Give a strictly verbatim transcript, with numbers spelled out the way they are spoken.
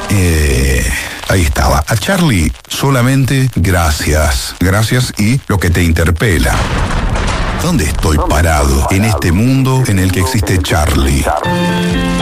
Eh, ahí estaba. A Charlie solamente gracias. Gracias y lo que te interpela. ¿Dónde estoy parado en este mundo en el que existe Charlie?